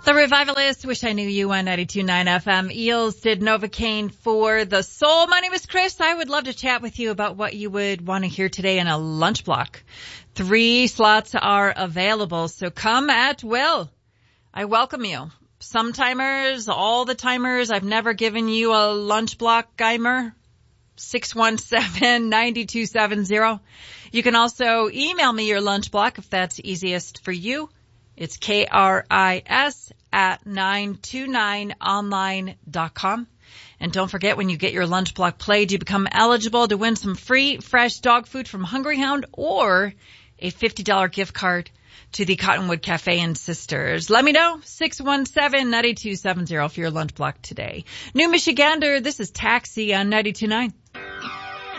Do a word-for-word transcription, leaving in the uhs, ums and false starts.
The Revivalists, Wish I Knew You on ninety-two point nine F M. Eels did Novocaine for the soul. My name is Chris. I would love to chat with you about what you would want to hear today in a lunch block. Three slots are available, so come at will. I welcome you. Some timers, all the timers. I've never given you a lunch block geimer. six one seven, nine two seven zero. You can also email me your lunch block if that's easiest for you. It's K R I S at nine two nine online dot com. And don't forget, when you get your lunch block played, you become eligible to win some free fresh dog food from Hungry Hound or a fifty dollars gift card to the Cottonwood Cafe and Sisters. Let me know, six one seven, nine two seven zero for your lunch block today. New Michigander, this is Taxi on ninety-two point nine.